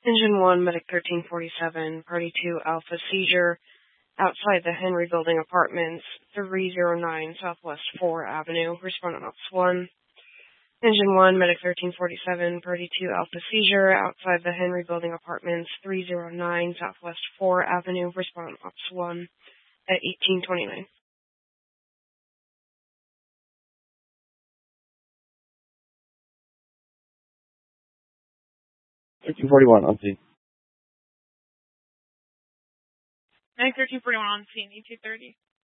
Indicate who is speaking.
Speaker 1: Engine 1, Medic 1347, Party 2, Alpha Seizure, outside the Henry Building Apartments, 309 Southwest 4 Avenue, respondent Ops 1. Engine 1, Medic 1347, Party 2, Alpha Seizure, outside the Henry Building Apartments, 309 Southwest 4 Avenue, respondent Ops 1, at 1829.
Speaker 2: 1341 on scene.
Speaker 3: Medic 1341 on scene, E230.